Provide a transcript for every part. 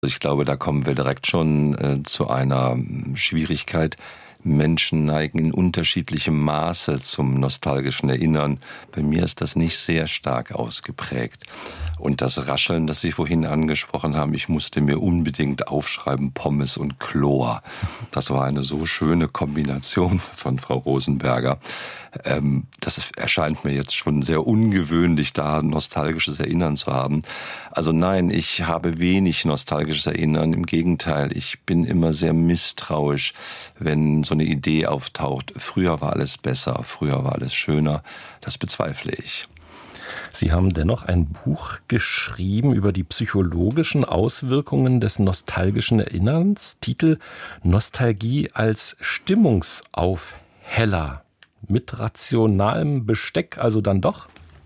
Ich glaube, da kommen wir direkt schon zu einer Schwierigkeit. Menschen neigen in unterschiedlichem Maße zum nostalgischen Erinnern. Bei mir ist das nicht sehr stark ausgeprägt. Und das Rascheln, das Sie vorhin angesprochen haben, ich musste mir unbedingt aufschreiben, Pommes und Chlor. Das war eine so schöne Kombination von Frau Rosenberger. Das erscheint mir jetzt schon sehr ungewöhnlich, da nostalgisches Erinnern zu haben. Also nein, ich habe wenig nostalgisches Erinnern. Im Gegenteil, ich bin immer sehr misstrauisch, wenn so eine Idee auftaucht. Früher war alles besser, früher war alles schöner. Das bezweifle ich. Sie haben dennoch ein Buch geschrieben über die psychologischen Auswirkungen des nostalgischen Erinnerns. Titel Nostalgie als Stimmungsaufheller. Mit rationalem Besteck also dann doch?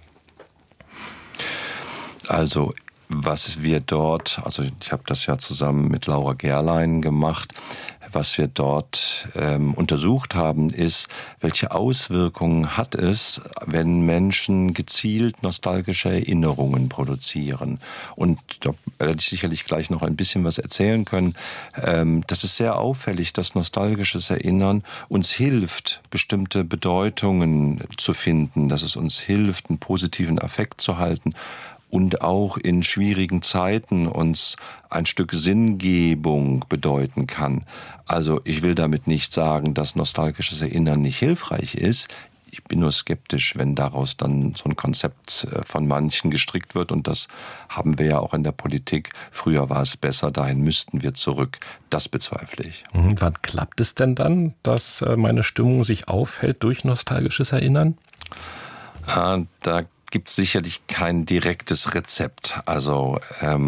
Also was wir dort, also ich habe das ja zusammen mit Laura Gerlein gemacht, was wir dort untersucht haben, ist, welche Auswirkungen hat es, wenn Menschen gezielt nostalgische Erinnerungen produzieren. Und da werde ich sicherlich gleich noch ein bisschen was erzählen können. Das ist sehr auffällig, dass nostalgisches Erinnern uns hilft, bestimmte Bedeutungen zu finden, dass es uns hilft, einen positiven Affekt zu halten. Und auch in schwierigen Zeiten uns ein Stück Sinngebung bedeuten kann. Also ich will damit nicht sagen, dass nostalgisches Erinnern nicht hilfreich ist. Ich bin nur skeptisch, wenn daraus dann so ein Konzept von manchen gestrickt wird. Und das haben wir ja auch in der Politik. Früher war es besser, dahin müssten wir zurück. Das bezweifle ich. Wann klappt es denn dann, dass meine Stimmung sich aufhält durch nostalgisches Erinnern? Da gibt es sicherlich kein direktes Rezept. Also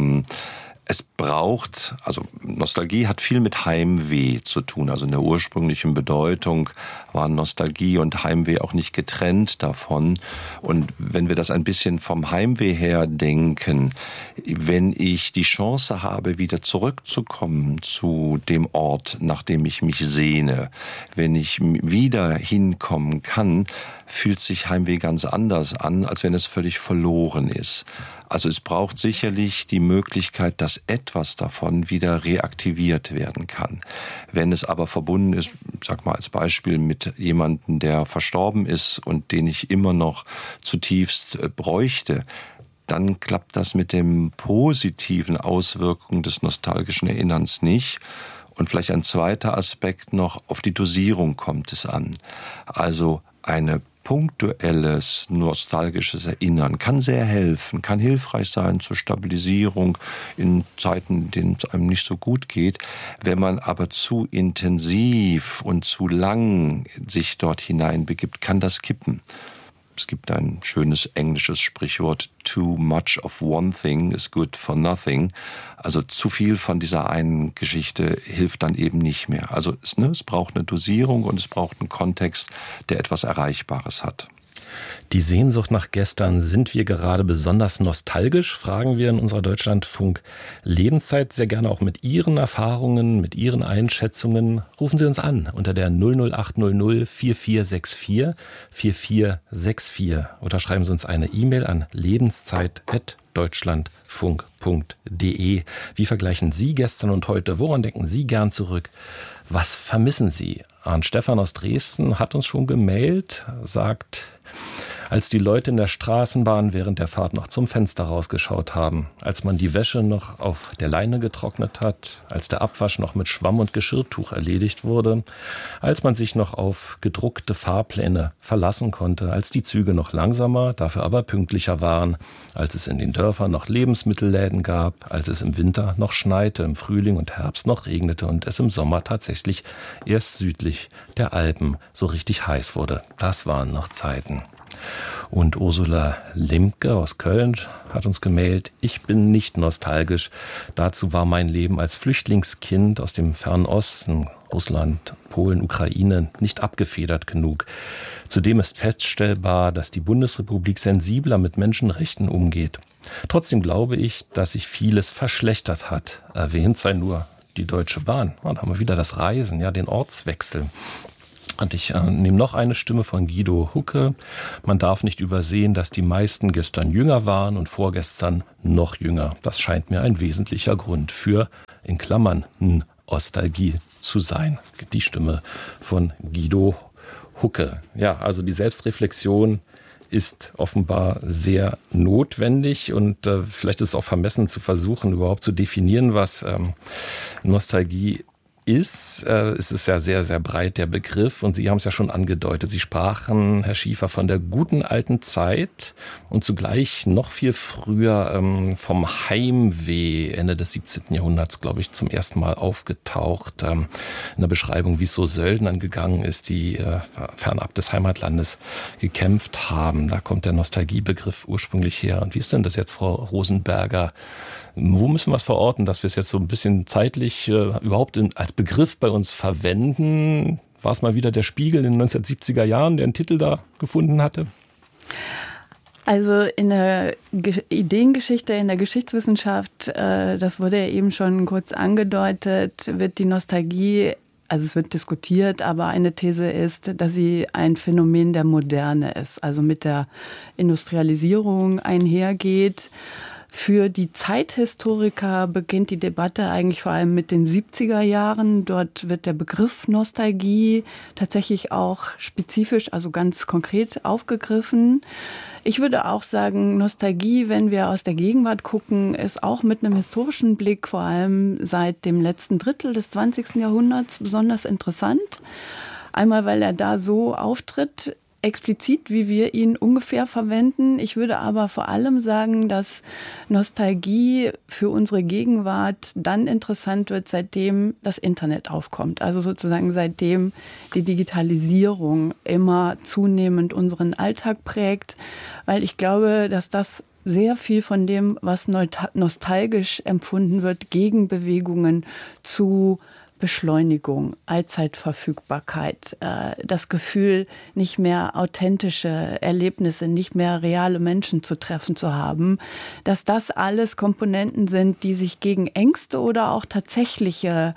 es braucht, also Nostalgie hat viel mit Heimweh zu tun. Also in der ursprünglichen Bedeutung waren Nostalgie und Heimweh auch nicht getrennt davon. Und wenn wir das ein bisschen vom Heimweh her denken, wenn ich die Chance habe, wieder zurückzukommen zu dem Ort, nach dem ich mich sehne, wenn ich wieder hinkommen kann, fühlt sich Heimweh ganz anders an, als wenn es völlig verloren ist. Also es braucht sicherlich die Möglichkeit, dass etwas davon wieder reaktiviert werden kann. Wenn es aber verbunden ist, sag mal als Beispiel mit jemandem, der verstorben ist und den ich immer noch zutiefst bräuchte, dann klappt das mit den positiven Auswirkungen des nostalgischen Erinnerns nicht. Und vielleicht ein zweiter Aspekt noch, auf die Dosierung kommt es an. Also eine punktuelles nostalgisches Erinnern kann sehr helfen, kann hilfreich sein zur Stabilisierung in Zeiten, in denen es einem nicht so gut geht. Wenn man aber zu intensiv und zu lang sich dort hineinbegibt, kann das kippen. Es gibt ein schönes englisches Sprichwort, too much of one thing is good for nothing. Also zu viel von dieser einen Geschichte hilft dann eben nicht mehr. Also es braucht eine Dosierung und es braucht einen Kontext, der etwas Erreichbares hat. Die Sehnsucht nach gestern, sind wir gerade besonders nostalgisch, fragen wir in unserer Deutschlandfunk Lebenszeit sehr gerne auch mit Ihren Erfahrungen, mit Ihren Einschätzungen. Rufen Sie uns an unter der 00800 4464 4464 oder schreiben Sie uns eine E-Mail an lebenszeit@deutschlandfunk.de. Wie vergleichen Sie gestern und heute? Woran denken Sie gern zurück? Was vermissen Sie? Arndt Stefan aus Dresden hat uns schon gemailt, sagt: Als die Leute in der Straßenbahn während der Fahrt noch zum Fenster rausgeschaut haben, als man die Wäsche noch auf der Leine getrocknet hat, als der Abwasch noch mit Schwamm und Geschirrtuch erledigt wurde, als man sich noch auf gedruckte Fahrpläne verlassen konnte, als die Züge noch langsamer, dafür aber pünktlicher waren, als es in den Dörfern noch Lebensmittelläden gab, als es im Winter noch schneite, im Frühling und Herbst noch regnete und es im Sommer tatsächlich erst südlich der Alpen so richtig heiß wurde. Das waren noch Zeiten. Und Ursula Limke aus Köln hat uns gemailt: Ich bin nicht nostalgisch. Dazu war mein Leben als Flüchtlingskind aus dem fernen Osten, Russland, Polen, Ukraine, nicht abgefedert genug. Zudem ist feststellbar, dass die Bundesrepublik sensibler mit Menschenrechten umgeht. Trotzdem glaube ich, dass sich vieles verschlechtert hat. Erwähnt sei nur die Deutsche Bahn. Und dann haben wir wieder das Reisen, ja, den Ortswechsel. Und ich nehme noch eine Stimme von Guido Hucke. Man darf nicht übersehen, dass die meisten gestern jünger waren und vorgestern noch jünger. Das scheint mir ein wesentlicher Grund für, in Klammern, Nostalgie zu sein. Die Stimme von Guido Hucke. Ja, also die Selbstreflexion ist offenbar sehr notwendig und vielleicht ist es auch vermessen zu versuchen, überhaupt zu definieren, was Nostalgie ist. Es ist ja sehr, sehr breit, der Begriff. Und Sie haben es ja schon angedeutet. Sie sprachen, Herr Schiefer, von der guten alten Zeit und zugleich noch viel früher vom Heimweh, Ende des 17. Jahrhunderts, glaube ich, zum ersten Mal aufgetaucht. In der Beschreibung, wie es so Söldnern gegangen ist, die fernab des Heimatlandes gekämpft haben. Da kommt der Nostalgiebegriff ursprünglich her. Und wie ist denn das jetzt, Frau Rosenberger? Wo müssen wir es verorten, dass wir es jetzt so ein bisschen zeitlich überhaupt als Begriff bei uns verwenden? War es mal wieder der Spiegel in den 1970er Jahren, der einen Titel da gefunden hatte? Also in der Ideengeschichte, in der Geschichtswissenschaft, das wurde ja eben schon kurz angedeutet, wird die Nostalgie, also es wird diskutiert, aber eine These ist, dass sie ein Phänomen der Moderne ist, also mit der Industrialisierung einhergeht. Für die Zeithistoriker beginnt die Debatte eigentlich vor allem mit den 70er Jahren. Dort wird der Begriff Nostalgie tatsächlich auch spezifisch, also ganz konkret aufgegriffen. Ich würde auch sagen, Nostalgie, wenn wir aus der Gegenwart gucken, ist auch mit einem historischen Blick vor allem seit dem letzten Drittel des 20. Jahrhunderts besonders interessant. Einmal, weil er da so auftritt, explizit, wie wir ihn ungefähr verwenden. Ich würde aber vor allem sagen, dass Nostalgie für unsere Gegenwart dann interessant wird, seitdem das Internet aufkommt. Also sozusagen seitdem die Digitalisierung immer zunehmend unseren Alltag prägt, weil ich glaube, dass das sehr viel von dem, was nostalgisch empfunden wird, Gegenbewegungen zu Beschleunigung, Allzeitverfügbarkeit, das Gefühl, nicht mehr authentische Erlebnisse, nicht mehr reale Menschen zu treffen zu haben, dass das alles Komponenten sind, die sich gegen Ängste oder auch tatsächliche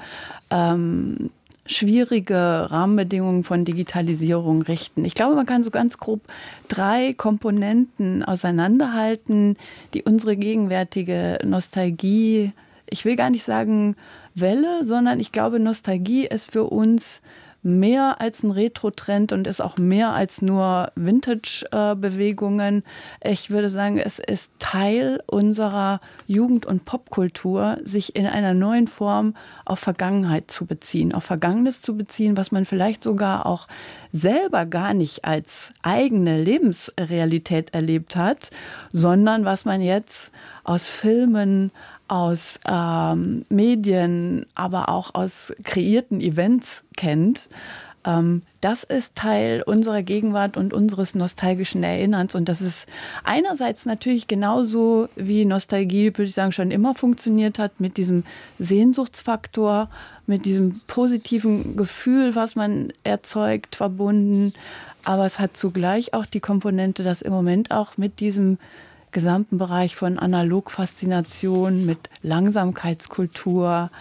schwierige Rahmenbedingungen von Digitalisierung richten. Ich glaube, man kann so ganz grob 3 Komponenten auseinanderhalten, die unsere gegenwärtige Nostalgie, ich will gar nicht sagen Welle, sondern ich glaube, Nostalgie ist für uns mehr als ein Retro-Trend und ist auch mehr als nur Vintage-Bewegungen. Ich würde sagen, es ist Teil unserer Jugend- und Popkultur, sich in einer neuen Form auf Vergangenheit zu beziehen, auf Vergangenes zu beziehen, was man vielleicht sogar auch selber gar nicht als eigene Lebensrealität erlebt hat, sondern was man jetzt aus Filmen, aus Medien, aber auch aus kreierten Events kennt. Das ist Teil unserer Gegenwart und unseres nostalgischen Erinnerns. Und das ist einerseits natürlich genauso wie Nostalgie, würde ich sagen, schon immer funktioniert hat, mit diesem Sehnsuchtsfaktor, mit diesem positiven Gefühl, was man erzeugt, verbunden. Aber es hat zugleich auch die Komponente, dass im Moment auch mit diesem gesamten Bereich von Analogfaszination, mit Langsamkeitskultur,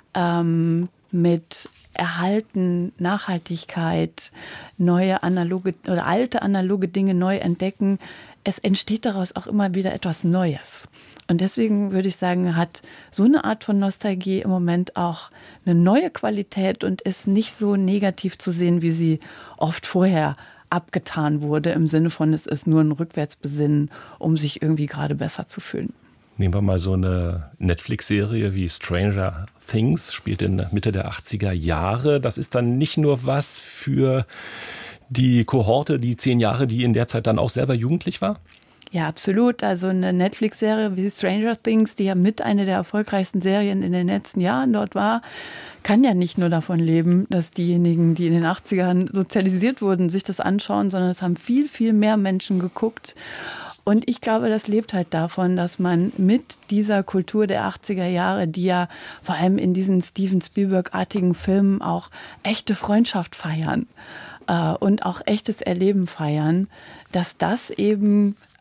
mit Erhalten, Nachhaltigkeit, neue analoge oder alte analoge Dinge neu entdecken. Es entsteht daraus auch immer wieder etwas Neues. Und deswegen würde ich sagen, hat so eine Art von Nostalgie im Moment auch eine neue Qualität und ist nicht so negativ zu sehen, wie sie oft vorher abgetan wurde, im Sinne von, es ist nur ein Rückwärtsbesinnen, um sich irgendwie gerade besser zu fühlen. Nehmen wir mal so eine Netflix-Serie wie Stranger Things, spielt in Mitte der 80er Jahre. Das ist dann nicht nur was für die Kohorte, die 10 Jahre, die in der Zeit dann auch selber jugendlich war? Ja, absolut. Also eine Netflix-Serie wie Stranger Things, die ja mit einer der erfolgreichsten Serien in den letzten Jahren dort war, kann ja nicht nur davon leben, dass diejenigen, die in den 80ern sozialisiert wurden, sich das anschauen, sondern es haben viel, viel mehr Menschen geguckt. Und ich glaube, das lebt halt davon, dass man mit dieser Kultur der 80er Jahre, die ja vor allem in diesen Steven Spielberg-artigen Filmen auch echte Freundschaft feiern und auch echtes Erleben feiern, dass das eben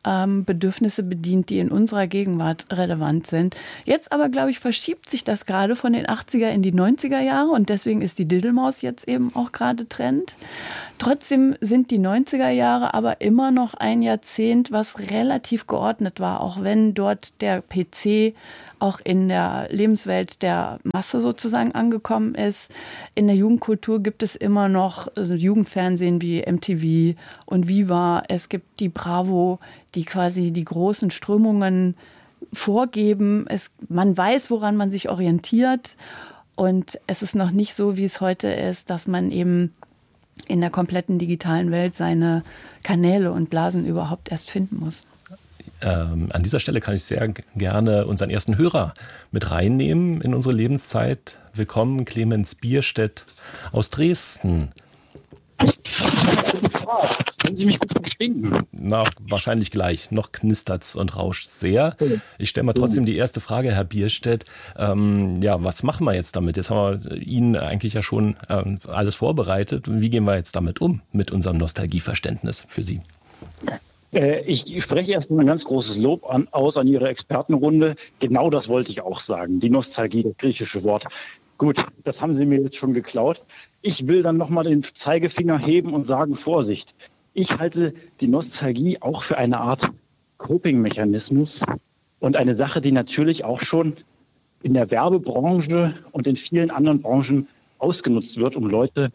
Bedürfnisse bedient, die in unserer Gegenwart relevant sind. Jetzt aber, glaube ich, verschiebt sich das gerade von den 80er in die 90er Jahre und deswegen ist die Diddlemaus jetzt eben auch gerade Trend. Trotzdem sind die 90er Jahre aber immer noch ein Jahrzehnt, was relativ geordnet war, auch wenn dort der PC auch in der Lebenswelt der Masse sozusagen angekommen ist. In der Jugendkultur gibt es immer noch Jugendfernsehen wie MTV und Viva. Es gibt die Bravo, die quasi die großen Strömungen vorgeben. Man weiß, woran man sich orientiert. Und es ist noch nicht so, wie es heute ist, dass man eben in der kompletten digitalen Welt seine Kanäle und Blasen überhaupt erst finden muss. An dieser Stelle kann ich sehr gerne unseren ersten Hörer mit reinnehmen in unsere Lebenszeit. Willkommen, Clemens Bierstedt aus Dresden. Können Sie mich gut verstehen? Na, wahrscheinlich gleich. Noch knistert's und rauscht sehr. Ich stelle mal trotzdem die erste Frage, Herr Bierstedt. Was machen wir jetzt damit? Jetzt haben wir Ihnen eigentlich ja schon alles vorbereitet. Wie gehen wir jetzt damit um, mit unserem Nostalgieverständnis für Sie? Ich spreche erstmal ein ganz großes Lob aus an Ihre Expertenrunde. Genau das wollte ich auch sagen. Die Nostalgie, das griechische Wort. Gut, das haben Sie mir jetzt schon geklaut. Ich will dann nochmal den Zeigefinger heben und sagen, Vorsicht. Ich halte die Nostalgie auch für eine Art Coping-Mechanismus und eine Sache, die natürlich auch schon in der Werbebranche und in vielen anderen Branchen ausgenutzt wird, um Leute,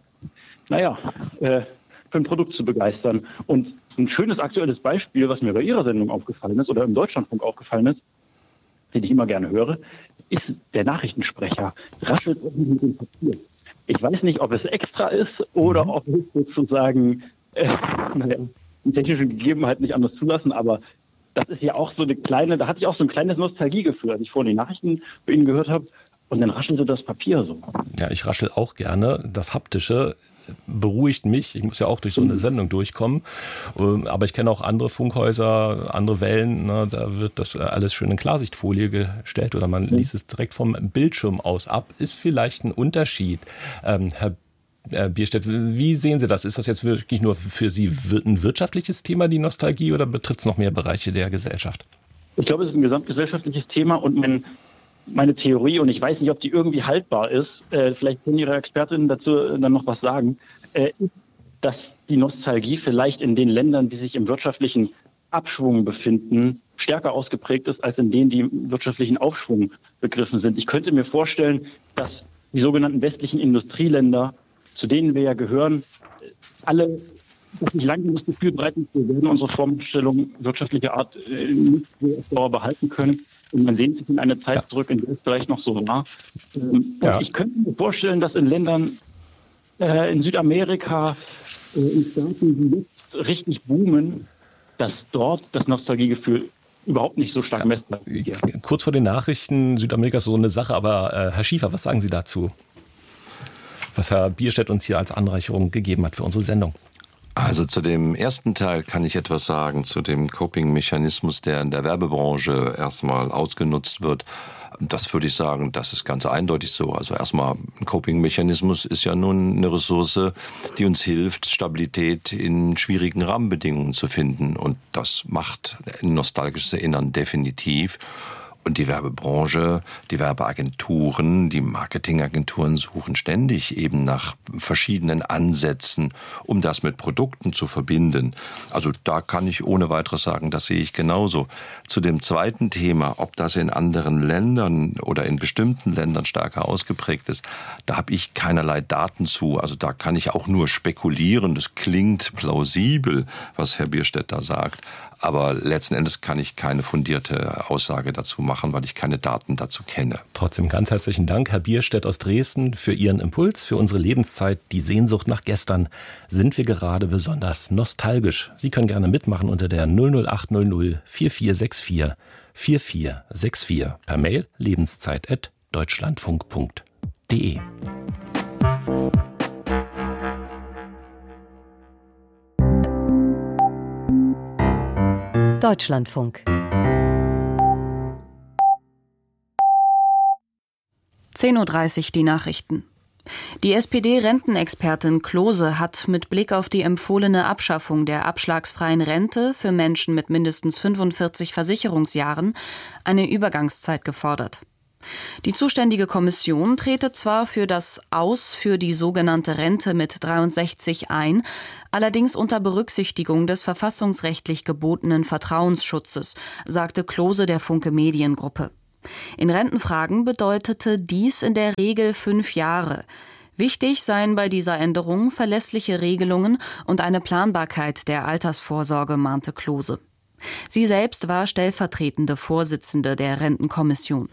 für ein Produkt zu begeistern. Und ein schönes aktuelles Beispiel, was mir bei Ihrer Sendung aufgefallen ist oder im Deutschlandfunk aufgefallen ist, den ich immer gerne höre, ist der Nachrichtensprecher. Raschelt mit dem Papier. Ich weiß nicht, ob es extra ist oder ob es sozusagen die technischen Gegebenheiten nicht anders zulassen, aber das ist ja auch so eine kleine, da hatte ich auch so ein kleines Nostalgiegefühl, als ich vorhin die Nachrichten bei Ihnen gehört habe und dann raschelte das Papier so. Ja, ich raschel auch gerne. Das Haptische beruhigt mich. Ich muss ja auch durch so eine Sendung durchkommen. Aber ich kenne auch andere Funkhäuser, andere Wellen. Ne, da wird das alles schön in Klarsichtfolie gestellt oder man liest es direkt vom Bildschirm aus ab. Ist vielleicht ein Unterschied. Herr Bierstedt, wie sehen Sie das? Ist das jetzt wirklich nur für Sie ein wirtschaftliches Thema, die Nostalgie, oder betrifft es noch mehr Bereiche der Gesellschaft? Ich glaube, es ist ein gesamtgesellschaftliches Thema und meine Theorie, und ich weiß nicht, ob die irgendwie haltbar ist, vielleicht können Ihre Expertinnen dazu dann noch was sagen, ist, dass die Nostalgie vielleicht in den Ländern, die sich im wirtschaftlichen Abschwung befinden, stärker ausgeprägt ist, als in denen, die im wirtschaftlichen Aufschwung begriffen sind. Ich könnte mir vorstellen, dass die sogenannten westlichen Industrieländer, zu denen wir ja gehören, alle nicht lange das Gefühl breiten, wir werden unsere Vorstellung wirtschaftlicher Art nicht so auf Dauer behalten können. Und man sehnt sich in eine Zeit zurück, in der es vielleicht noch so war. Und ich könnte mir vorstellen, dass in Ländern in Südamerika, in Staaten, die jetzt richtig boomen, dass dort das Nostalgiegefühl überhaupt nicht so stark messbar ist. Kurz vor den Nachrichten, Südamerika ist so eine Sache, aber Herr Schiefer, was sagen Sie dazu? Was Herr Bierstedt uns hier als Anreicherung gegeben hat für unsere Sendung. Also zu dem ersten Teil kann ich etwas sagen, zu dem Coping-Mechanismus, der in der Werbebranche erstmal ausgenutzt wird. Das würde ich sagen, das ist ganz eindeutig so. Also erstmal, ein Coping-Mechanismus ist ja nun eine Ressource, die uns hilft, Stabilität in schwierigen Rahmenbedingungen zu finden. Und das macht ein nostalgisches Erinnern definitiv. Und die Werbebranche, die Werbeagenturen, die Marketingagenturen suchen ständig eben nach verschiedenen Ansätzen, um das mit Produkten zu verbinden. Also da kann ich ohne weiteres sagen, das sehe ich genauso. Zu dem zweiten Thema, ob das in anderen Ländern oder in bestimmten Ländern stärker ausgeprägt ist, da habe ich keinerlei Daten zu. Also da kann ich auch nur spekulieren. Das klingt plausibel, was Herr Bierstedt da sagt. Aber letzten Endes kann ich keine fundierte Aussage dazu machen, weil ich keine Daten dazu kenne. Trotzdem ganz herzlichen Dank, Herr Bierstedt aus Dresden, für Ihren Impuls, für unsere Lebenszeit, die Sehnsucht nach gestern. Sind wir gerade besonders nostalgisch? Sie können gerne mitmachen unter der 00800 4464 4464 per Mail lebenszeit@deutschlandfunk.de. Deutschlandfunk. 10:30 Uhr die Nachrichten. Die SPD-Rentenexpertin Klose hat mit Blick auf die empfohlene Abschaffung der abschlagsfreien Rente für Menschen mit mindestens 45 Versicherungsjahren eine Übergangszeit gefordert. Die zuständige Kommission trete zwar für das Aus für die sogenannte Rente mit 63 ein, allerdings unter Berücksichtigung des verfassungsrechtlich gebotenen Vertrauensschutzes, sagte Klose der Funke Mediengruppe. In Rentenfragen bedeutete dies in der Regel 5 Jahre. Wichtig seien bei dieser Änderung verlässliche Regelungen und eine Planbarkeit der Altersvorsorge, mahnte Klose. Sie selbst war stellvertretende Vorsitzende der Rentenkommission.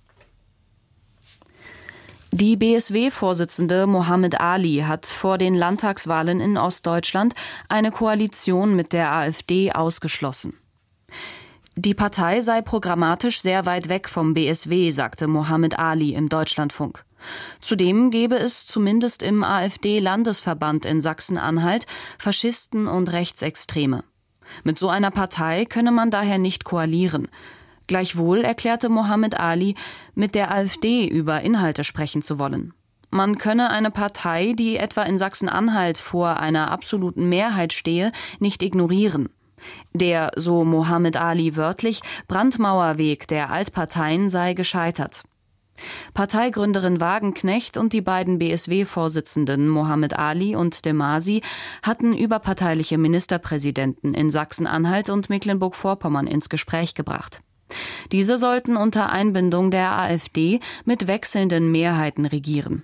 Die BSW-Vorsitzende Mohammed Ali hat vor den Landtagswahlen in Ostdeutschland eine Koalition mit der AfD ausgeschlossen. Die Partei sei programmatisch sehr weit weg vom BSW, sagte Mohammed Ali im Deutschlandfunk. Zudem gebe es zumindest im AfD-Landesverband in Sachsen-Anhalt Faschisten und Rechtsextreme. Mit so einer Partei könne man daher nicht koalieren. Gleichwohl erklärte Mohammed Ali, mit der AfD über Inhalte sprechen zu wollen. Man könne eine Partei, die etwa in Sachsen-Anhalt vor einer absoluten Mehrheit stehe, nicht ignorieren. Der, so Mohammed Ali wörtlich, Brandmauerweg der Altparteien sei gescheitert. Parteigründerin Wagenknecht und die beiden BSW-Vorsitzenden Mohammed Ali und de Masi hatten überparteiliche Ministerpräsidenten in Sachsen-Anhalt und Mecklenburg-Vorpommern ins Gespräch gebracht. Diese sollten unter Einbindung der AfD mit wechselnden Mehrheiten regieren.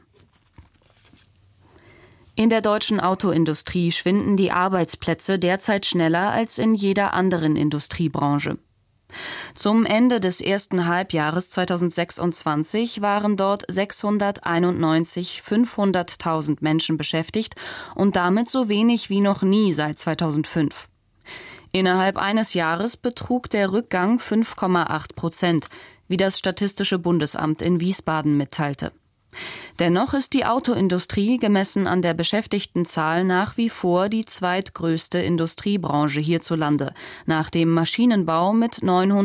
In der deutschen Autoindustrie schwinden die Arbeitsplätze derzeit schneller als in jeder anderen Industriebranche. Zum Ende des ersten Halbjahres 2026 waren dort 500.000 Menschen beschäftigt und damit so wenig wie noch nie seit 2005. Innerhalb eines Jahres betrug der Rückgang 5,8%, wie das Statistische Bundesamt in Wiesbaden mitteilte. Dennoch ist die Autoindustrie gemessen an der Beschäftigtenzahl nach wie vor die zweitgrößte Industriebranche hierzulande, nach dem Maschinenbau mit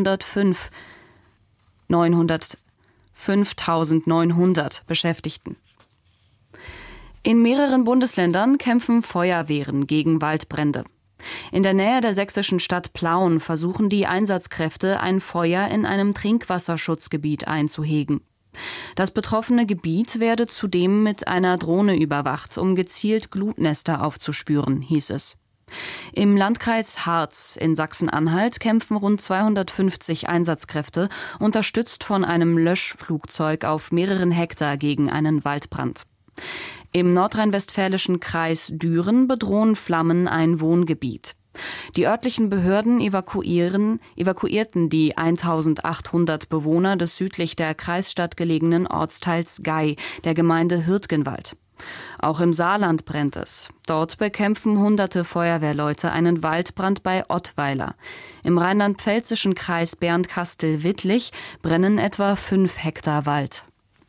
905.900 Beschäftigten. In mehreren Bundesländern kämpfen Feuerwehren gegen Waldbrände. In der Nähe der sächsischen Stadt Plauen versuchen die Einsatzkräfte, ein Feuer in einem Trinkwasserschutzgebiet einzuhegen. Das betroffene Gebiet werde zudem mit einer Drohne überwacht, um gezielt Glutnester aufzuspüren, hieß es. Im Landkreis Harz in Sachsen-Anhalt kämpfen rund 250 Einsatzkräfte, unterstützt von einem Löschflugzeug auf mehreren Hektar gegen einen Waldbrand. Im nordrhein-westfälischen Kreis Düren bedrohen Flammen ein Wohngebiet. Die örtlichen Behörden evakuierten die 1800 Bewohner des südlich der Kreisstadt gelegenen Ortsteils Gei, der Gemeinde Hürtgenwald. Auch im Saarland brennt es. Dort bekämpfen hunderte Feuerwehrleute einen Waldbrand bei Ottweiler. Im rheinland-pfälzischen Kreis Bernkastel-Wittlich brennen etwa 5 Hektar Wald.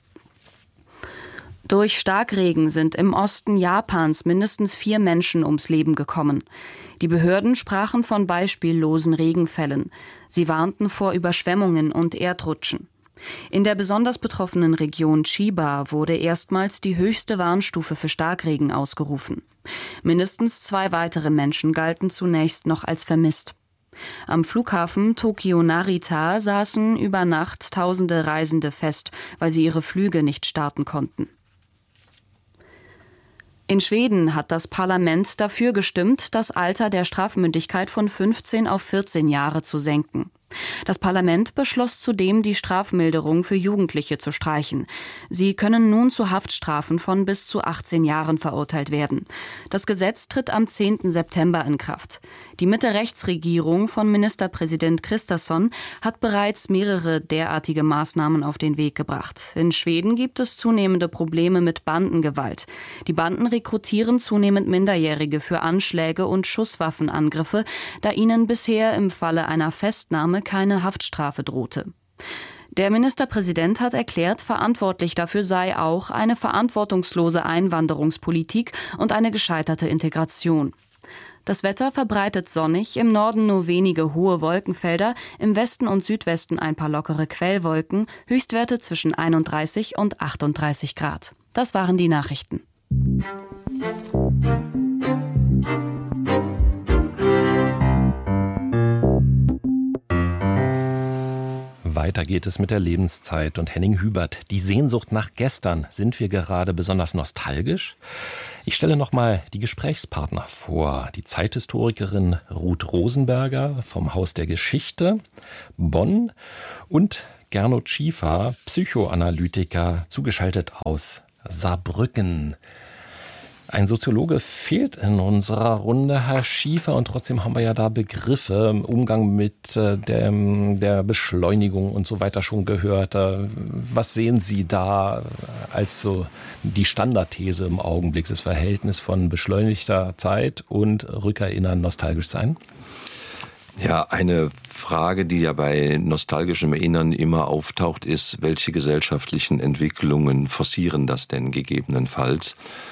Durch Starkregen sind im Osten Japans mindestens 4 Menschen ums Leben gekommen. Die Behörden sprachen von beispiellosen Regenfällen. Sie warnten vor Überschwemmungen und Erdrutschen. In der besonders betroffenen Region Chiba wurde erstmals die höchste Warnstufe für Starkregen ausgerufen. Mindestens 2 weitere Menschen galten zunächst noch als vermisst. Am Flughafen Tokio-Narita saßen über Nacht Tausende Reisende fest, weil sie ihre Flüge nicht starten konnten. In Schweden hat das Parlament dafür gestimmt, das Alter der Strafmündigkeit von 15 auf 14 Jahre zu senken. Das Parlament beschloss zudem, die Strafmilderung für Jugendliche zu streichen. Sie können nun zu Haftstrafen von bis zu 18 Jahren verurteilt werden. Das Gesetz tritt am 10. September in Kraft. Die Mitte-Rechts-Regierung von Ministerpräsident Kristersson hat bereits mehrere derartige Maßnahmen auf den Weg gebracht. In Schweden gibt es zunehmende Probleme mit Bandengewalt. Die Banden rekrutieren zunehmend Minderjährige für Anschläge und Schusswaffenangriffe, da ihnen bisher im Falle einer Festnahme keine Haftstrafe drohte. Der Ministerpräsident hat erklärt, verantwortlich dafür sei auch eine verantwortungslose Einwanderungspolitik und eine gescheiterte Integration. Das Wetter verbreitet sonnig, im Norden nur wenige hohe Wolkenfelder, im Westen und Südwesten ein paar lockere Quellwolken, Höchstwerte zwischen 31 und 38 Grad. Das waren die Nachrichten. Weiter geht es mit der Lebenszeit und Henning Hubert. Die Sehnsucht nach gestern. Sind wir gerade besonders nostalgisch? Ich stelle nochmal die Gesprächspartner vor. Die Zeithistorikerin Ruth Rosenberger vom Haus der Geschichte, Bonn, und Gernot Schiefer, Psychoanalytiker, zugeschaltet aus Saarbrücken. Ein Soziologe fehlt in unserer Runde, Herr Schiefer, und trotzdem haben wir ja da Begriffe im Umgang mit der Beschleunigung und so weiter schon gehört. Was sehen Sie da als so die Standardthese im Augenblick, das Verhältnis von beschleunigter Zeit und Rückerinnern, nostalgisch sein? Ja, eine Frage, die ja bei nostalgischem Erinnern immer auftaucht, ist, welche gesellschaftlichen Entwicklungen forcieren das denn gegebenenfalls?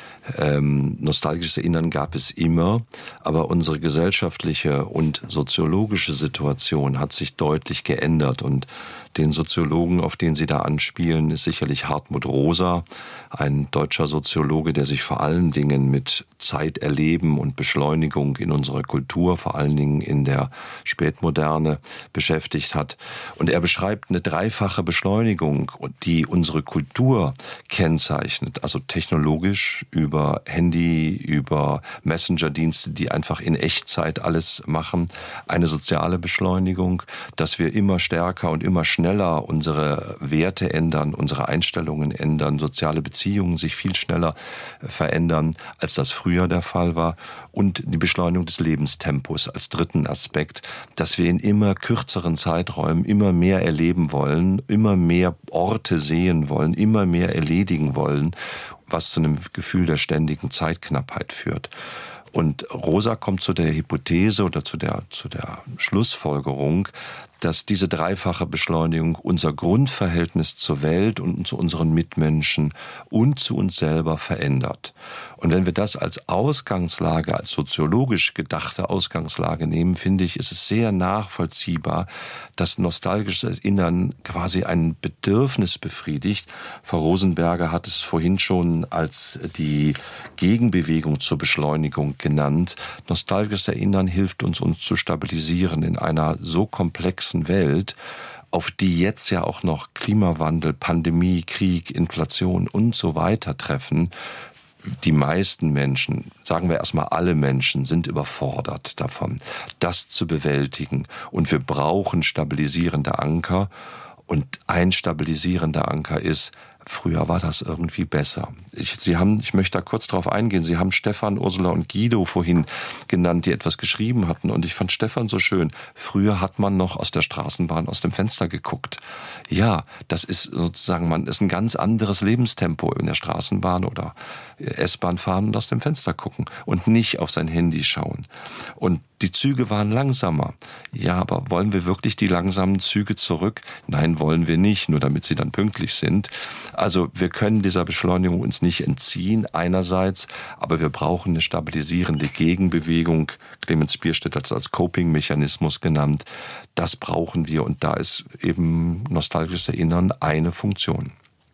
Nostalgisches Erinnern gab es immer, aber unsere gesellschaftliche und soziologische Situation hat sich deutlich geändert, und den Soziologen, auf den Sie da anspielen, ist sicherlich Hartmut Rosa, ein deutscher Soziologe, der sich vor allen Dingen mit Zeiterleben und Beschleunigung in unserer Kultur, vor allen Dingen in der Spätmoderne, beschäftigt hat. Und er beschreibt eine dreifache Beschleunigung, die unsere Kultur kennzeichnet, also technologisch über Handy, über Messenger-Dienste, die einfach in Echtzeit alles machen, eine soziale Beschleunigung, dass wir immer stärker und immer schneller unsere Werte ändern, unsere Einstellungen ändern, soziale Beziehungen sich viel schneller verändern, als das früher der Fall war, und die Beschleunigung des Lebenstempos als dritten Aspekt, dass wir in immer kürzeren Zeiträumen immer mehr erleben wollen, immer mehr Orte sehen wollen, immer mehr erledigen wollen, was zu einem Gefühl der ständigen Zeitknappheit führt. Und Rosa kommt zu der Hypothese oder zu der Schlussfolgerung, dass diese dreifache Beschleunigung unser Grundverhältnis zur Welt und zu unseren Mitmenschen und zu uns selber verändert. Und wenn wir das als Ausgangslage, als soziologisch gedachte Ausgangslage nehmen, finde ich, ist es sehr nachvollziehbar, dass nostalgisches Erinnern quasi ein Bedürfnis befriedigt. Frau Rosenberger hat es vorhin schon als die Gegenbewegung zur Beschleunigung genannt. Nostalgisches Erinnern hilft uns zu stabilisieren in einer so komplexen Welt, auf die jetzt ja auch noch Klimawandel, Pandemie, Krieg, Inflation und so weiter treffen. Die meisten Menschen, sagen wir erstmal alle Menschen, sind überfordert davon, das zu bewältigen. Und wir brauchen stabilisierende Anker. Und ein stabilisierender Anker ist, früher war das irgendwie besser. Ich möchte da kurz drauf eingehen. Sie haben Stefan, Ursula und Guido vorhin genannt, die etwas geschrieben hatten. Und ich fand Stefan so schön. Früher hat man noch aus der Straßenbahn aus dem Fenster geguckt. Ja, das ist sozusagen, ist ein ganz anderes Lebenstempo in der Straßenbahn oder S-Bahn fahren und aus dem Fenster gucken und nicht auf sein Handy schauen. Und die Züge waren langsamer. Ja, aber wollen wir wirklich die langsamen Züge zurück? Nein, wollen wir nicht, nur damit sie dann pünktlich sind. Also wir können dieser Beschleunigung uns nicht entziehen einerseits, aber wir brauchen eine stabilisierende Gegenbewegung. Clemens Bierstedt hat es als Coping-Mechanismus genannt. Das brauchen wir, und da ist eben nostalgisches Erinnern eine Funktion.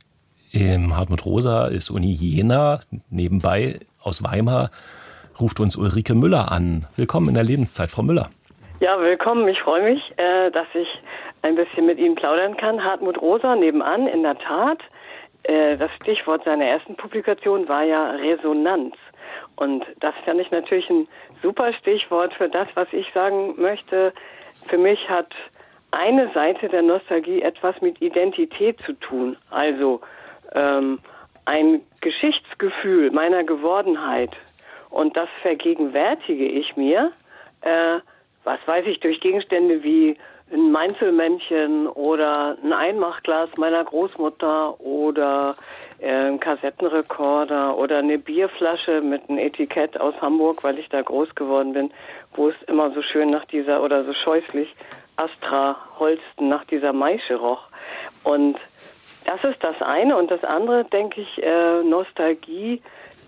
Hartmut Rosa ist Uni Jena, nebenbei aus Weimar ruft uns Ulrike Müller an. Willkommen in der Lebenszeit, Frau Müller. Ja, willkommen. Ich freue mich, dass ich ein bisschen mit Ihnen plaudern kann. Hartmut Rosa nebenan, in der Tat. Das Stichwort seiner ersten Publikation war ja Resonanz. Und das fand ich natürlich ein super Stichwort für das, was ich sagen möchte. Für mich hat eine Seite der Nostalgie etwas mit Identität zu tun. Also ein Geschichtsgefühl meiner Gewordenheit. Und das vergegenwärtige ich mir, was weiß ich, durch Gegenstände wie ein Mainzelmännchen oder ein Einmachglas meiner Großmutter oder ein Kassettenrekorder oder eine Bierflasche mit einem Etikett aus Hamburg, weil ich da groß geworden bin, wo es immer so schön nach dieser, oder so scheußlich, Astra Holsten nach dieser Maische roch. Und das ist das eine. Und das andere, denke ich, Nostalgie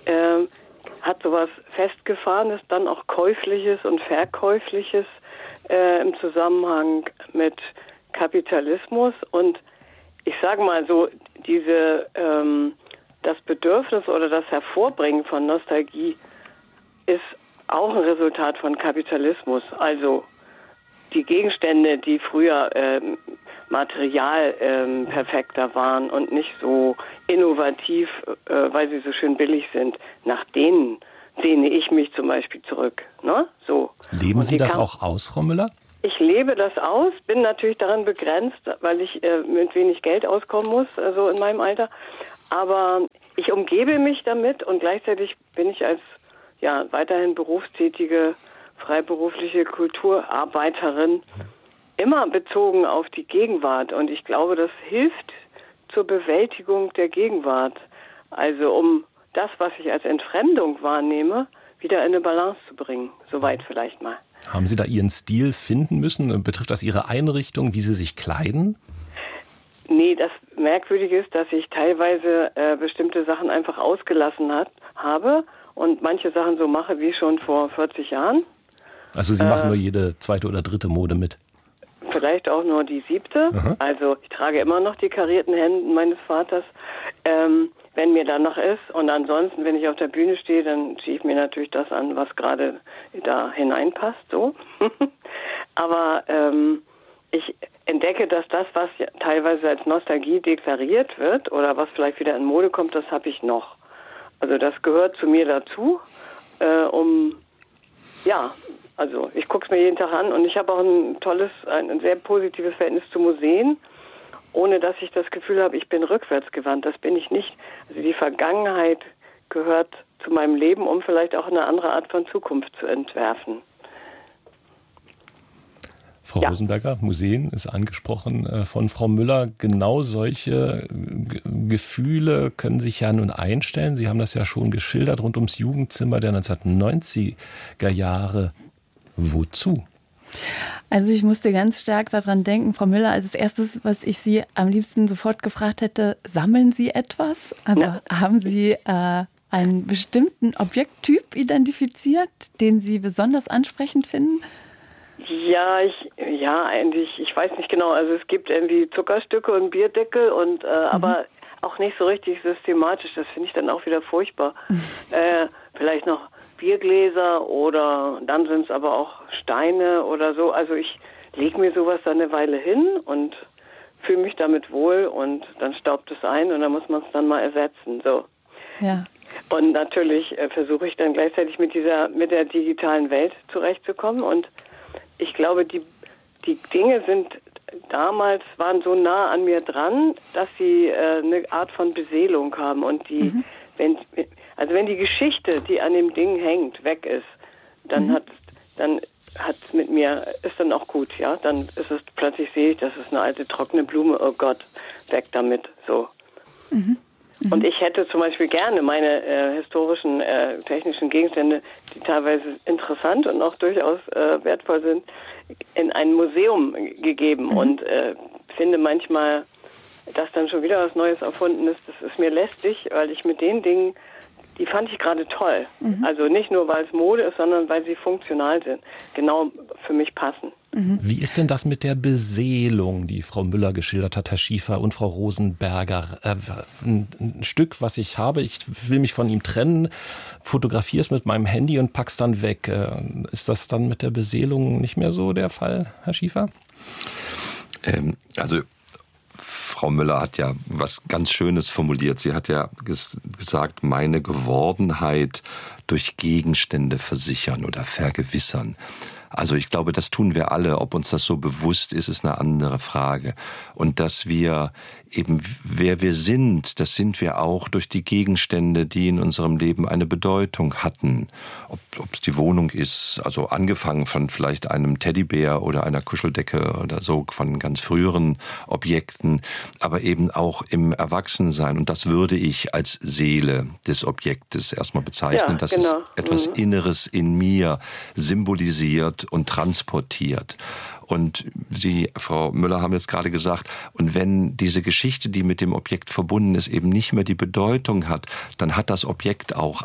hat sowas Festgefahrenes, dann auch Käufliches und Verkäufliches im Zusammenhang mit Kapitalismus. Und ich sage mal so, das Bedürfnis oder das Hervorbringen von Nostalgie ist auch ein Resultat von Kapitalismus. Also die Gegenstände, die früher material perfekter waren und nicht so innovativ, weil sie so schön billig sind, nach denen sehne ich mich zum Beispiel zurück. Ne? So. Leben Sie das auch aus, Frau Müller? Ich lebe das aus, bin natürlich daran begrenzt, weil ich mit wenig Geld auskommen muss, so in meinem Alter. Aber ich umgebe mich damit und gleichzeitig bin ich als weiterhin berufstätige, freiberufliche Kulturarbeiterin immer bezogen auf die Gegenwart. Und ich glaube, das hilft zur Bewältigung der Gegenwart. Also um das, was ich als Entfremdung wahrnehme, wieder in eine Balance zu bringen. Soweit vielleicht mal. Haben Sie da Ihren Stil finden müssen? Betrifft das Ihre Einrichtung, wie Sie sich kleiden? Nee, das Merkwürdige ist, dass ich teilweise bestimmte Sachen einfach ausgelassen habe und manche Sachen so mache wie schon vor 40 Jahren. Also Sie machen nur jede zweite oder dritte Mode mit? Vielleicht auch nur die 7. Aha. Also ich trage immer noch die karierten Hemden meines Vaters, wenn mir danach ist. Und ansonsten, wenn ich auf der Bühne stehe, dann ziehe ich mir natürlich das an, was gerade da hineinpasst. So. Aber ich entdecke, dass das, was teilweise als Nostalgie deklariert wird oder was vielleicht wieder in Mode kommt, das habe ich noch. Also das gehört zu mir dazu, also ich gucke es mir jeden Tag an und ich habe auch ein sehr positives Verhältnis zu Museen, ohne dass ich das Gefühl habe, ich bin rückwärtsgewandt. Das bin ich nicht. Also die Vergangenheit gehört zu meinem Leben, um vielleicht auch eine andere Art von Zukunft zu entwerfen. Frau Rosenberger, Museen ist angesprochen von Frau Müller. Genau solche Gefühle können sich ja nun einstellen. Sie haben das ja schon geschildert rund ums Jugendzimmer der 1990er Jahre. Wozu? Also ich musste ganz stark daran denken, Frau Müller, als erstes, was ich Sie am liebsten sofort gefragt hätte, sammeln Sie etwas? Also haben Sie einen bestimmten Objekttyp identifiziert, den Sie besonders ansprechend finden? Eigentlich, ich weiß nicht genau. Also es gibt irgendwie Zuckerstücke und Bierdeckel und aber auch nicht so richtig systematisch. Das finde ich dann auch wieder furchtbar. Vielleicht noch Biergläser oder dann sind es aber auch Steine oder so. Also ich lege mir sowas dann eine Weile hin und fühle mich damit wohl und dann staubt es ein und dann muss man es dann mal ersetzen. So. Ja. Und natürlich versuche ich dann gleichzeitig mit der digitalen Welt zurechtzukommen und ich glaube, die Dinge waren so nah an mir dran, dass sie eine Art von Beseelung haben und wenn die Geschichte, die an dem Ding hängt, weg ist, dann hat's mit mir, ist dann auch gut, ja, dann ist es plötzlich, sehe ich, das ist eine alte trockene Blume, oh Gott, weg damit, so. Und ich hätte zum Beispiel gerne meine historischen, technischen Gegenstände, die teilweise interessant und auch durchaus wertvoll sind, in ein Museum gegeben und finde manchmal, dass dann schon wieder was Neues erfunden ist. Das ist mir lästig, weil ich mit den Dingen, die fand ich gerade toll. Also nicht nur, weil es Mode ist, sondern weil sie funktional sind, genau für mich passen. Wie ist denn das mit der Beseelung, die Frau Müller geschildert hat, Herr Schiefer und Frau Rosenberger? Ein Stück, was ich habe, ich will mich von ihm trennen, fotografiere es mit meinem Handy und pack's dann weg. Ist das dann mit der Beseelung nicht mehr so der Fall, Herr Schiefer? Also Frau Müller hat ja was ganz Schönes formuliert. Sie hat ja gesagt, meine Gewordenheit durch Gegenstände versichern oder vergewissern. Also ich glaube, das tun wir alle. Ob uns das so bewusst ist, ist eine andere Frage. Und dass wir eben, wer wir sind, das sind wir auch durch die Gegenstände, die in unserem Leben eine Bedeutung hatten. Ob es die Wohnung ist, also angefangen von vielleicht einem Teddybär oder einer Kuscheldecke oder so, von ganz früheren Objekten, aber eben auch im Erwachsensein. Und das würde ich als Seele des Objektes erstmal bezeichnen, dass es etwas Inneres in mir symbolisiert und transportiert. Und Sie, Frau Müller, haben jetzt gerade gesagt, und wenn diese Geschichte, die mit dem Objekt verbunden ist, eben nicht mehr die Bedeutung hat, dann hat das Objekt auch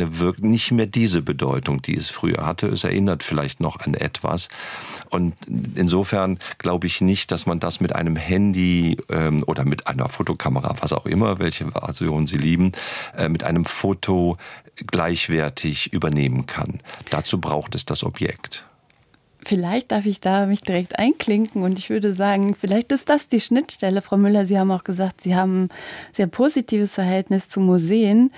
nicht mehr diese Bedeutung, die es früher hatte. Es erinnert vielleicht noch an etwas. Und insofern glaube ich nicht, dass man das mit einem Handy oder mit einer Fotokamera, was auch immer, welche Version Sie lieben, mit einem Foto gleichwertig übernehmen kann. Dazu braucht es das Objekt. Vielleicht darf ich da mich direkt einklinken und ich würde sagen, vielleicht ist das die Schnittstelle. Frau Müller, Sie haben auch gesagt, Sie haben ein sehr positives Verhältnis zu Museen,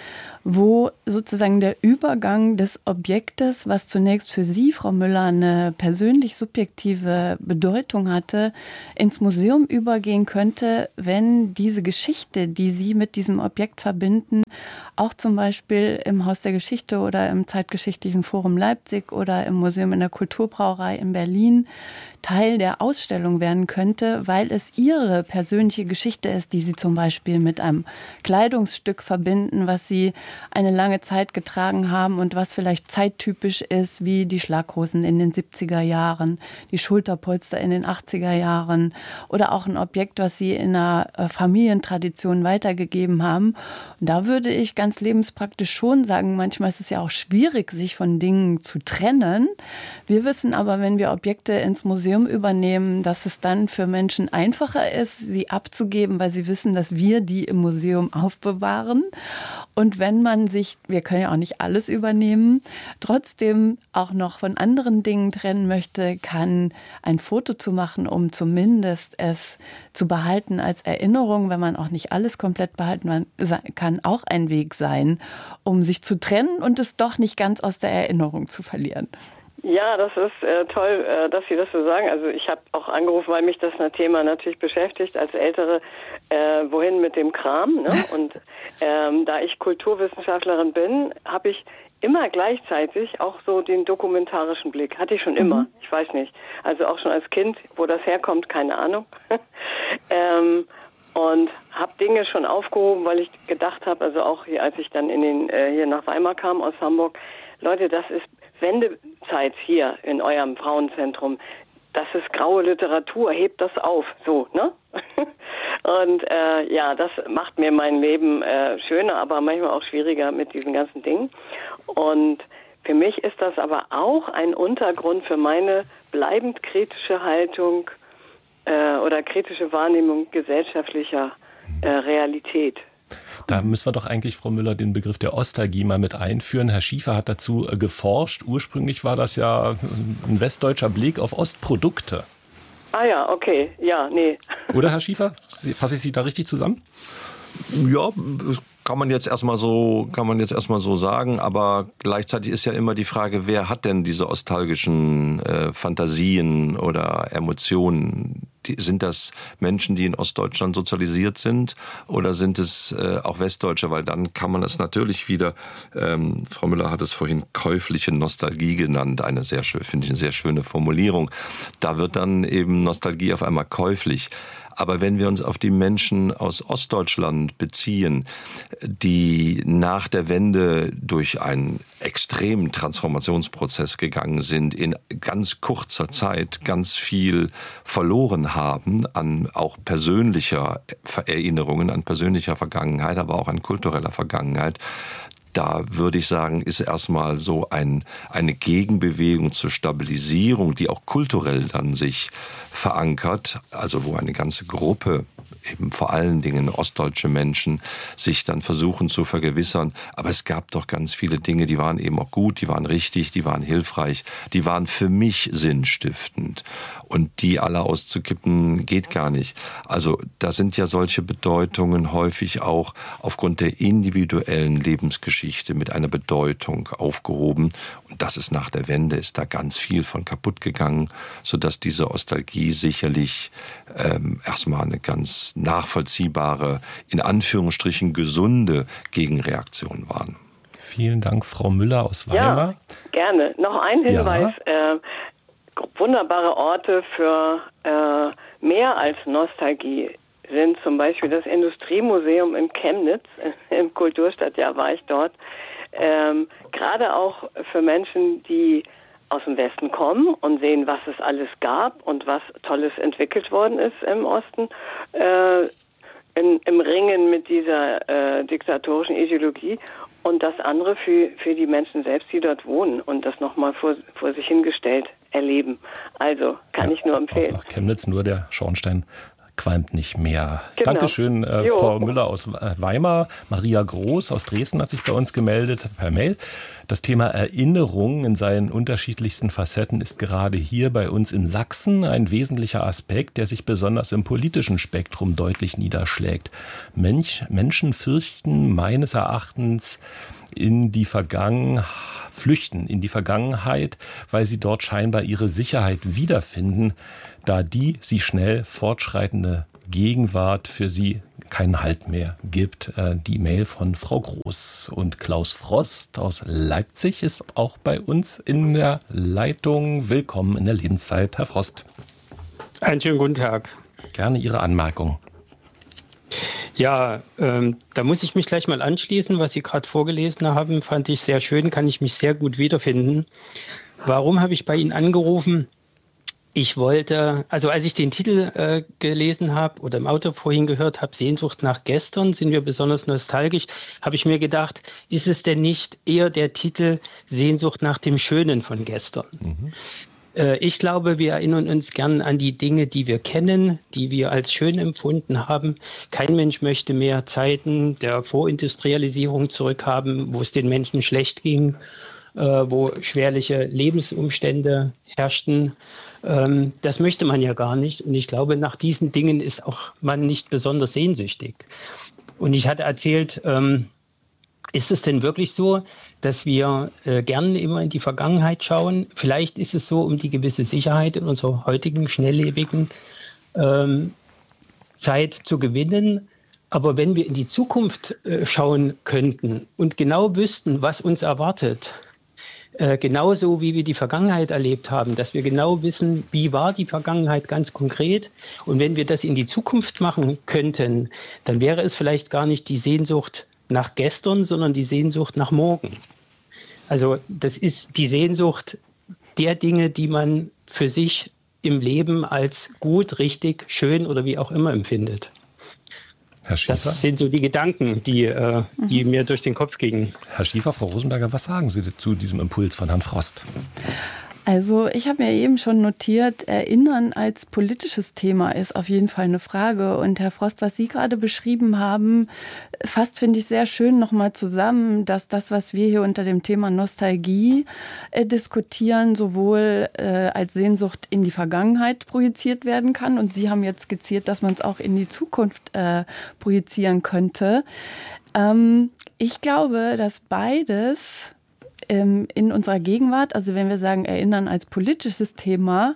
wo sozusagen der Übergang des Objektes, was zunächst für Sie, Frau Müller, eine persönlich subjektive Bedeutung hatte, ins Museum übergehen könnte, wenn diese Geschichte, die Sie mit diesem Objekt verbinden, auch zum Beispiel im Haus der Geschichte oder im Zeitgeschichtlichen Forum Leipzig oder im Museum in der Kulturbrauerei in Berlin Teil der Ausstellung werden könnte, weil es Ihre persönliche Geschichte ist, die Sie zum Beispiel mit einem Kleidungsstück verbinden, was Sie eine lange Zeit getragen haben und was vielleicht zeittypisch ist, wie die Schlaghosen in den 70er Jahren, die Schulterpolster in den 80er Jahren oder auch ein Objekt, was Sie in einer Familientradition weitergegeben haben. Und da würde ich ganz lebenspraktisch schon sagen, manchmal ist es ja auch schwierig, sich von Dingen zu trennen. Wir wissen aber, wenn wir Objekte ins Museum übernehmen, dass es dann für Menschen einfacher ist, sie abzugeben, weil sie wissen, dass wir die im Museum aufbewahren. Und wenn man sich, wir können ja auch nicht alles übernehmen, trotzdem auch noch von anderen Dingen trennen möchte, kann ein Foto zu machen, um zumindest es zu behalten als Erinnerung, wenn man auch nicht alles komplett behalten kann, auch ein Weg sein, um sich zu trennen und es doch nicht ganz aus der Erinnerung zu verlieren. Ja, das ist toll, dass Sie das so sagen. Also ich habe auch angerufen, weil mich das Thema natürlich beschäftigt als Ältere, wohin mit dem Kram. Ne? Und da ich Kulturwissenschaftlerin bin, habe ich immer gleichzeitig auch so den dokumentarischen Blick. Hatte ich schon immer, ich weiß nicht. Also auch schon als Kind, wo das herkommt, keine Ahnung. Und habe Dinge schon aufgehoben, weil ich gedacht habe, also auch hier, als ich dann hier nach Weimar kam aus Hamburg, Leute, das ist Wendezeit hier in eurem Frauenzentrum. Das ist graue Literatur, hebt das auf, so, ne? Und ja, das macht mir mein Leben schöner, aber manchmal auch schwieriger mit diesen ganzen Dingen. Und für mich ist das aber auch ein Untergrund für meine bleibend kritische Haltung oder kritische Wahrnehmung gesellschaftlicher Realität. Da müssen wir doch eigentlich, Frau Müller, den Begriff der Ostalgie mal mit einführen. Herr Schiefer hat dazu geforscht. Ursprünglich war das ja ein westdeutscher Blick auf Ostprodukte. Ah ja, okay. Ja, nee. Oder, Herr Schiefer? Fasse ich Sie da richtig zusammen? Ja, kann man jetzt erstmal so sagen, aber gleichzeitig ist ja immer die Frage, wer hat denn diese nostalgischen Fantasien oder Emotionen? Sind das Menschen, die in Ostdeutschland sozialisiert sind, oder sind es auch Westdeutsche? Weil dann kann man es natürlich wieder, Frau Müller hat es vorhin käufliche Nostalgie genannt, finde ich eine sehr schöne Formulierung. Da wird dann eben Nostalgie auf einmal käuflich. Aber wenn wir uns auf die Menschen aus Ostdeutschland beziehen, die nach der Wende durch einen extremen Transformationsprozess gegangen sind, in ganz kurzer Zeit ganz viel verloren haben an auch persönlicher Erinnerungen, an persönlicher Vergangenheit, aber auch an kultureller Vergangenheit, da würde ich sagen, ist erstmal so eine Gegenbewegung zur Stabilisierung, die auch kulturell dann sich verankert, also wo eine ganze Gruppe, eben vor allen Dingen ostdeutsche Menschen, sich dann versuchen zu vergewissern. Aber es gab doch ganz viele Dinge, die waren eben auch gut, die waren richtig, die waren hilfreich, die waren für mich sinnstiftend. Und die alle auszukippen, geht gar nicht. Also da sind ja solche Bedeutungen häufig auch aufgrund der individuellen Lebensgeschichte mit einer Bedeutung aufgehoben. Und das ist nach der Wende, ist da ganz viel von kaputt gegangen, sodass diese Nostalgie sicherlich erstmal eine ganz nachvollziehbare, in Anführungsstrichen gesunde Gegenreaktion waren. Vielen Dank, Frau Müller aus Weimar. Ja, gerne. Noch ein Hinweis. Ja. Wunderbare Orte für mehr als Nostalgie sind zum Beispiel das Industriemuseum in Chemnitz, im Kulturstadtjahr war ich dort. Gerade auch für Menschen, die aus dem Westen kommen und sehen, was es alles gab und was Tolles entwickelt worden ist im Osten, im Ringen mit dieser diktatorischen Ideologie, und das andere für die Menschen selbst, die dort wohnen und das nochmal vor sich hingestellt erleben. Also kann ich nur empfehlen. Nach Chemnitz, nur der Schornstein qualmt nicht mehr. Genau. Dankeschön, Frau Müller aus Weimar. Maria Groß aus Dresden hat sich bei uns gemeldet per Mail. Das Thema Erinnerung in seinen unterschiedlichsten Facetten ist gerade hier bei uns in Sachsen ein wesentlicher Aspekt, der sich besonders im politischen Spektrum deutlich niederschlägt. Menschen fürchten meines Erachtens flüchten in die Vergangenheit, weil sie dort scheinbar ihre Sicherheit wiederfinden, da die sie schnell fortschreitende Gegenwart für sie keinen Halt mehr gibt. Die Mail von Frau Groß. Und Klaus Frost aus Leipzig ist auch bei uns in der Leitung. Willkommen in der Lebenszeit, Herr Frost. Einen schönen guten Tag. Gerne Ihre Anmerkung. Ja, da muss ich mich gleich mal anschließen. Was Sie gerade vorgelesen haben, fand ich sehr schön, kann ich mich sehr gut wiederfinden. Warum habe ich bei Ihnen angerufen? Ich wollte, also als ich den Titel gelesen habe oder im Auto vorhin gehört habe, Sehnsucht nach gestern, sind wir besonders nostalgisch, habe ich mir gedacht, ist es denn nicht eher der Titel Sehnsucht nach dem Schönen von gestern? Ich glaube, wir erinnern uns gern an die Dinge, die wir kennen, die wir als schön empfunden haben. Kein Mensch möchte mehr Zeiten der Vorindustrialisierung zurückhaben, wo es den Menschen schlecht ging, wo schwerliche Lebensumstände herrschten. Das möchte man ja gar nicht. Und ich glaube, nach diesen Dingen ist auch man nicht besonders sehnsüchtig. Und ich hatte erzählt, ist es denn wirklich so, dass wir gerne immer in die Vergangenheit schauen? Vielleicht ist es so, um die gewisse Sicherheit in unserer heutigen, schnelllebigen Zeit zu gewinnen. Aber wenn wir in die Zukunft schauen könnten und genau wüssten, was uns erwartet, genauso wie wir die Vergangenheit erlebt haben, dass wir genau wissen, wie war die Vergangenheit ganz konkret. Und wenn wir das in die Zukunft machen könnten, dann wäre es vielleicht gar nicht die Sehnsucht nach gestern, sondern die Sehnsucht nach morgen. Also das ist die Sehnsucht der Dinge, die man für sich im Leben als gut, richtig, schön oder wie auch immer empfindet. Herr Schiefer? Das sind so die Gedanken, die mir durch den Kopf gingen. Herr Schiefer, Frau Rosenberger, was sagen Sie zu diesem Impuls von Herrn Frost? Also ich habe mir eben schon notiert, Erinnern als politisches Thema ist auf jeden Fall eine Frage. Und Herr Frost, was Sie gerade beschrieben haben, fasst, finde ich, sehr schön nochmal zusammen, dass das, was wir hier unter dem Thema Nostalgie diskutieren, sowohl als Sehnsucht in die Vergangenheit projiziert werden kann. Und Sie haben jetzt skizziert, dass man es auch in die Zukunft projizieren könnte. Ich glaube, dass beides in unserer Gegenwart, also wenn wir sagen, Erinnern als politisches Thema,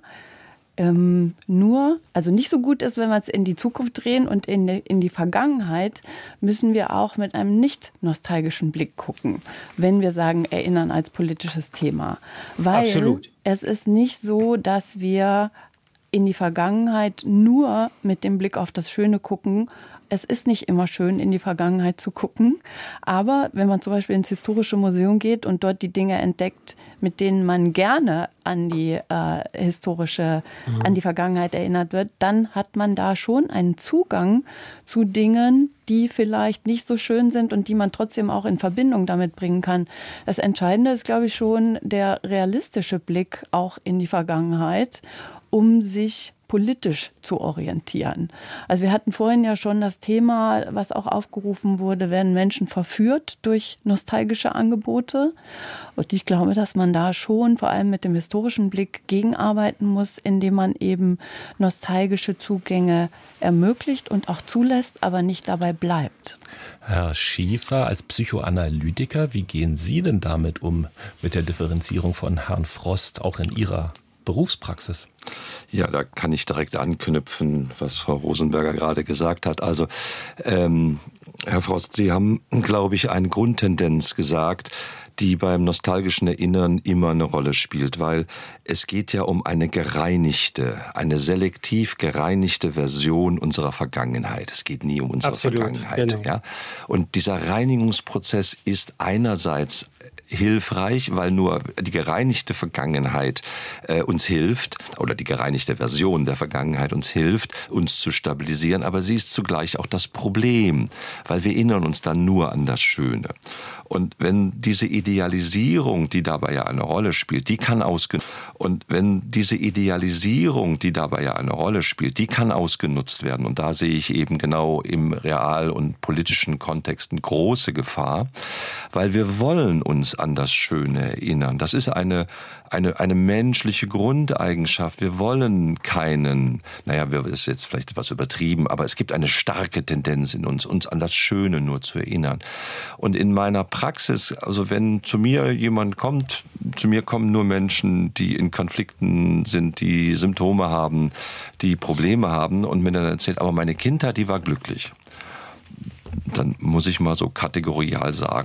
also nicht so gut ist, wenn wir es in die Zukunft drehen und in die Vergangenheit, müssen wir auch mit einem nicht nostalgischen Blick gucken, wenn wir sagen, Erinnern als politisches Thema. Weil Absolut. Es ist nicht so, dass wir in die Vergangenheit nur mit dem Blick auf das Schöne gucken. Es ist nicht immer schön, in die Vergangenheit zu gucken. Aber wenn man zum Beispiel ins Historische Museum geht und dort die Dinge entdeckt, mit denen man gerne an die an die Vergangenheit erinnert wird, dann hat man da schon einen Zugang zu Dingen, die vielleicht nicht so schön sind und die man trotzdem auch in Verbindung damit bringen kann. Das Entscheidende ist, glaube ich, schon der realistische Blick auch in die Vergangenheit, um sich politisch zu orientieren. Also wir hatten vorhin ja schon das Thema, was auch aufgerufen wurde, werden Menschen verführt durch nostalgische Angebote. Und ich glaube, dass man da schon vor allem mit dem historischen Blick gegenarbeiten muss, indem man eben nostalgische Zugänge ermöglicht und auch zulässt, aber nicht dabei bleibt. Herr Schiefer, als Psychoanalytiker, wie gehen Sie denn damit um, mit der Differenzierung von Herrn Frost, auch in Ihrer Berufspraxis? Ja, da kann ich direkt anknüpfen, was Frau Rosenberger gerade gesagt hat. Also, Herr Frost, Sie haben, glaube ich, eine Grundtendenz gesagt, die beim nostalgischen Erinnern immer eine Rolle spielt, weil es geht ja um eine selektiv gereinigte Version unserer Vergangenheit. Es geht nie um unsere Vergangenheit. Genau. Ja? Und dieser Reinigungsprozess ist einerseits hilfreich, weil nur die gereinigte Vergangenheit uns hilft, oder die gereinigte Version der Vergangenheit uns hilft, uns zu stabilisieren, aber sie ist zugleich auch das Problem, weil wir erinnern uns dann nur an das Schöne. Und wenn diese Idealisierung, die dabei ja eine Rolle spielt, die kann ausgenutzt werden. Und da sehe ich eben genau im real- und politischen Kontext eine große Gefahr, weil wir wollen uns an das Schöne erinnern. Das ist eine menschliche Grundeigenschaft. Wir wollen keinen, das ist jetzt vielleicht etwas übertrieben, aber es gibt eine starke Tendenz in uns an das Schöne nur zu erinnern. Und in meiner Praxis, also wenn zu mir jemand kommt, zu mir kommen nur Menschen, die in Konflikten sind, die Symptome haben, die Probleme haben und mir dann erzählt, aber meine Kindheit, die war glücklich. Dann muss ich mal so kategorial sagen,